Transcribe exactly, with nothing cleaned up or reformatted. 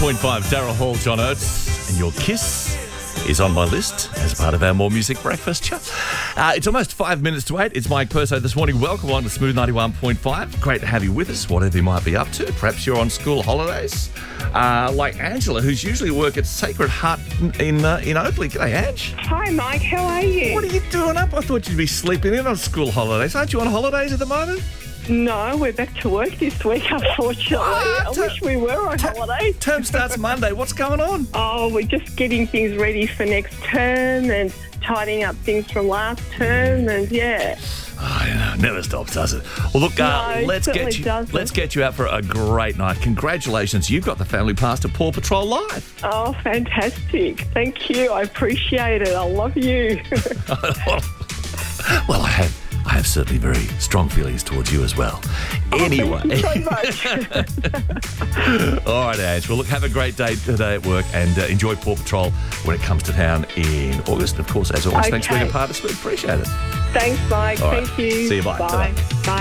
point five, Daryl Hall, John Oates, and Your Kiss is on my list as part of our More Music Breakfast chat. Uh, it's almost five minutes to eight. It's Mike Perso this morning. Welcome on to Smooth ninety-one point five. Great to have you with us, whatever you might be up to. Perhaps you're on school holidays, uh, like Angela, who's usually work at Sacred Heart in uh, in Oakley. G'day, Ange. Hi, Mike. How are you? What are you doing up? I thought you'd be sleeping in on school holidays. Aren't you on holidays at the moment? No, we're back to work this week, unfortunately. What? I wish we were on holiday. Term starts Monday. What's going on? Oh, we're just getting things ready for next term and tidying up things from last term, and yeah. Oh, yeah, never stops, does it? Well, look, uh, No, it let's get certainly you. doesn't. Let's get you out for a great night. Congratulations, you've got the family pass to Paw Patrol Live. Oh, fantastic. Thank you. I appreciate it. I love you. Well, I have. I have certainly very strong feelings towards you as well. Anyway. Oh, thank you so much. All right, Ange. Well, look, have a great day today at work and uh, enjoy Paw Patrol when it comes to town in August. Of course, as always, thanks for being a Okay. part of Smooth. Appreciate it. Thanks, Mike. All right. Thank you. See you. Bye. Bye. Ta-ra. Bye.